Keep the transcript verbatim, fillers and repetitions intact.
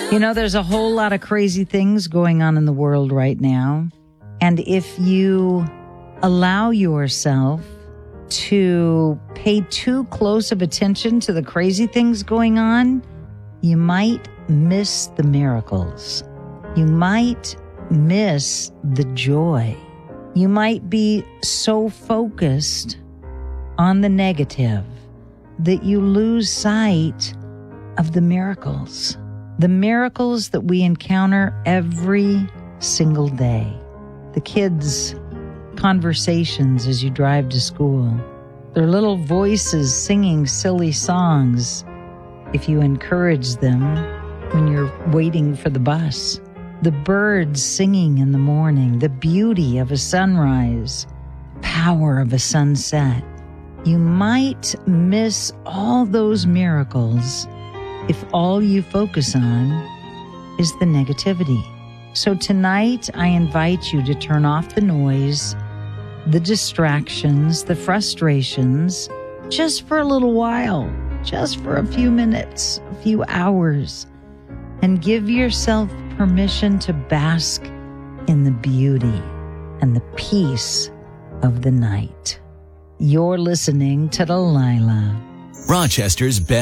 You know, there's a whole lot of crazy things going on in the world right now. And if you allow yourself to pay too close of attention to the crazy things going on, you might miss the miracles. You might miss the joy. You might be so focused on the negative that you lose sight of the miracles. The miracles that we encounter every single day. The kids' conversations as you drive to school. Their little voices singing silly songs if you encourage them when you're waiting for the bus. The birds singing in the morning. The beauty of a sunrise. Power of a sunset. You might miss all those miracles if all you focus on is the negativity. So tonight, I invite you to turn off the noise, the distractions, the frustrations, just for a little while, just for a few minutes, a few hours, and give yourself permission to bask in the beauty and the peace of the night. You're listening to Delilah. Rochester's best